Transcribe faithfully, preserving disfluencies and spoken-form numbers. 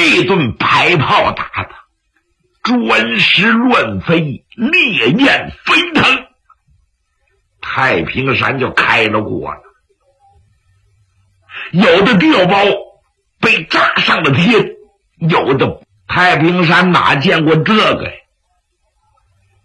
这顿排炮打的砖石乱飞，烈焰飞腾，太平山就开了锅了。有的碉堡被炸上了天，有的太平山哪见过这个呀？